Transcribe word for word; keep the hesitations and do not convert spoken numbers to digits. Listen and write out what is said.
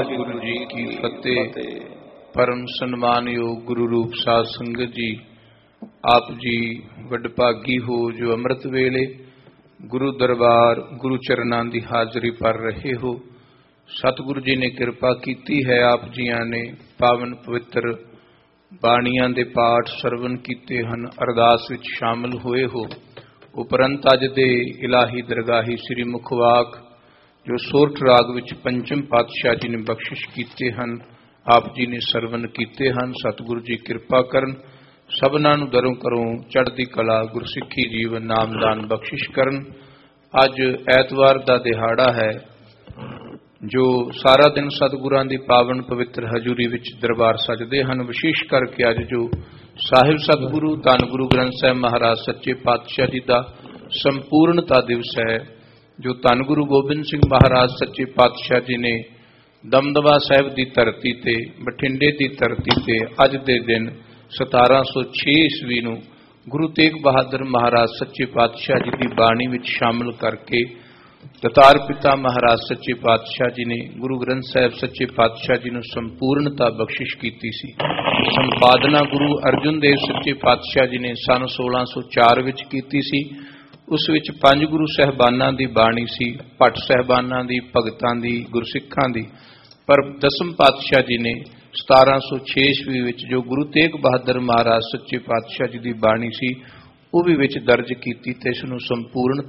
ਵਾਹਿਗੁਰੂ ਜੀ ਕੀ ਫਤਿਹ। ਪਰਮ ਸਨਮਾਨਯੋਗ ਗੁਰੂ ਰੂਪ ਸਾਧ ਸੰਗਤ ਜੀ, ਆਪ ਜੀ ਵਡਭਾਗੀ ਹੋ ਜੋ ਅੰਮ੍ਰਿਤ ਵੇਲੇ ਗੁਰੂ ਦਰਬਾਰ ਗੁਰੂ ਚਰਨਾਂ ਦੀ ਹਾਜ਼ਰੀ ਭਰ ਰਹੇ ਹੋ। ਸਤਿਗੁਰੂ ਜੀ ਨੇ ਕਿਰਪਾ ਕੀਤੀ ਹੈ, ਆਪ ਜੀਆਂ ਨੇ ਪਾਵਨ ਪਵਿੱਤਰ ਬਾਣੀਆਂ ਦੇ ਪਾਠ ਸਰਵਨ ਕੀਤੇ ਹਨ, ਅਰਦਾਸ ਵਿੱਚ ਸ਼ਾਮਲ ਹੋਏ ਹੋ। ਉਪਰੰਤ ਅੱਜ ਦੇ ਇਲਾਹੀ ਦਰਗਾਹੀ ਸ੍ਰੀ ਮੁਖਵਾਕ ਜੋ ਸੋਰਠ ਰਾਗ ਵਿੱਚ ਪੰਚਮ ਪਾਤਸ਼ਾਹ ਜੀ ਨੇ ਬਖਸ਼ਿਸ਼ ਕੀਤੇ ਹਨ, ਆਪ ਜੀ ਨੇ ਸਰਵਨ ਕੀਤੇ ਹਨ। ਸਤਿਗੁਰੂ ਜੀ ਕਿਰਪਾ ਕਰਨ, ਸਭਨਾਂ ਨੂੰ ਦਰੋਂ ਕਰੋਂ ਚੜ੍ਹਦੀ ਕਲਾ ਗੁਰਸਿੱਖੀ ਜੀਵਨ ਨਾਮਦਾਨ ਬਖਸ਼ਿਸ਼ ਕਰਨ। ਅੱਜ ਐਤਵਾਰ ਦਾ ਦਿਹਾੜਾ ਹੈ ਜੋ ਸਾਰਾ ਦਿਨ ਸਤਿਗੁਰਾਂ ਦੀ ਪਾਵਨ ਪਵਿੱਤਰ ਹਜ਼ੂਰੀ ਵਿੱਚ ਦਰਬਾਰ ਸਜਦੇ ਹਨ। ਵਿਸ਼ੇਸ਼ ਕਰਕੇ ਅੱਜ ਜੋ ਸਾਹਿਬ ਸਤਿਗੁਰੂ ਧੰਨ ਗੁਰੂ ਗ੍ਰੰਥ ਸਾਹਿਬ ਮਹਾਰਾਜ ਸੱਚੇ ਪਾਤਸ਼ਾਹ ਜੀ ਦਾ ਸੰਪੂਰਨਤਾ ਦਿਵਸ ਹੈ, ਜੋ ਧੰਨ ਗੁਰੂ ਗੋਬਿੰਦ ਸਿੰਘ ਮਹਾਰਾਜ ਸੱਚੇ ਪਾਤਸ਼ਾਹ ਜੀ ਨੇ ਦਮਦਮਾ ਸਾਹਿਬ ਦੀ ਧਰਤੀ ਤੇ, ਬਠਿੰਡੇ ਦੀ ਧਰਤੀ ਤੇ ਅੱਜ ਦੇ ਦਿਨ ਸਤਾਰਾਂ ਸੌ ਛੇ ਈਸਵੀ ਨੂੰ ਗੁਰੂ ਤੇਗ ਬਹਾਦਰ ਮਹਾਰਾਜ ਸੱਚੇ ਪਾਤਸ਼ਾਹ ਜੀ ਦੀ ਬਾਣੀ ਵਿੱਚ ਸ਼ਾਮਲ ਕਰਕੇ ਦਤਾਰ ਪਿਤਾ ਮਹਾਰਾਜ ਸੱਚੇ ਪਾਤਸ਼ਾਹ ਜੀ ਨੇ ਗੁਰੂ ਗ੍ਰੰਥ ਸਾਹਿਬ ਸੱਚੇ ਪਾਤਸ਼ਾਹ ਜੀ ਨੂੰ ਸੰਪੂਰਨਤਾ ਬਖਸ਼ਿਸ਼ ਕੀਤੀ ਸੀ। ਸੰਪਾਦਨਾ ਗੁਰੂ ਅਰਜਨ ਦੇਵ ਸੱਚੇ ਪਾਤਸ਼ਾਹ ਜੀ ਨੇ ਸਨ ਸੋਲਾਂ ਸੌ ਚਾਰ ਵਿੱਚ ਕੀਤੀ ਸੀ। ਉਸ ਵਿੱਚ ਪੰਜ ਗੁਰੂ ਸਾਹਿਬਾਨਾਂ ਦੀ ਬਾਣੀ ਸੀ, ਭੱਟ ਸਾਹਿਬਾਨਾਂ ਦੀ, ਭਗਤਾਂ ਦੀ, ਗੁਰਸਿੱਖਾਂ ਦੀ। ਪਰ ਦਸਮ ਪਾਤਸ਼ਾਹ ਜੀ ਨੇ ਸਤਾਰਾਂ ਸੌ ਛੇ ਈਸਵੀ ਵਿੱਚ ਜੋ ਗੁਰੂ ਤੇਗ ਬਹਾਦਰ ਮਹਾਰਾਜ ਸੱਚੇ ਪਾਤਸ਼ਾਹ ਜੀ ਦੀ ਬਾਣੀ ਸੀ ਉਹ ਵੀ ਵਿੱਚ ਦਰਜ ਕੀਤੀ ਤੇ ਇਸ ਨੂੰ ਸੰਪੂਰਨ